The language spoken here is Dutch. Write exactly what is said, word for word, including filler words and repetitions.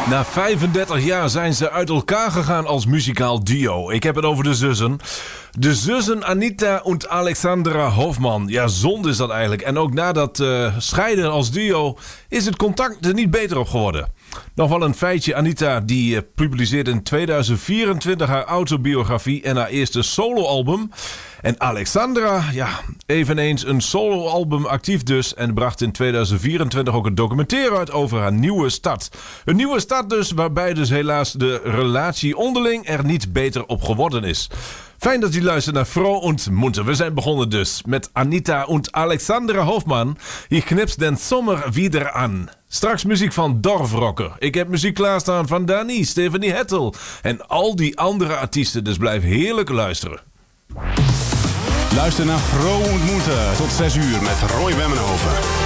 Na vijfendertig jaar zijn ze uit elkaar gegaan als muzikaal duo. Ik heb het over de zussen. De zussen Anita en Alexandra Hofman. Ja, zonde is dat eigenlijk. En ook na dat uh, scheiden als duo is het contact er niet beter op geworden. Nog wel een feitje. Anita die uh, publiceert in tweeduizend vierentwintig haar autobiografie en haar eerste soloalbum. En Alexandra, ja, eveneens een soloalbum actief dus. En bracht in tweeduizend vierentwintig ook een documentaire uit over haar nieuwe start. Een nieuwe start dus, waarbij dus helaas de relatie onderling er niet beter op geworden is. Fijn dat u luistert naar Froh und Munter. We zijn begonnen dus met Anita en Alexandra Hofman. Hier knipst den Sommer wieder aan. Straks muziek van Dorfrocker. Ik heb muziek klaarstaan van Dani, Stefanie Hettel en al die andere artiesten. Dus blijf heerlijk luisteren. Luister naar Froh und Munter tot zes uur met Roy Wemmenhoven.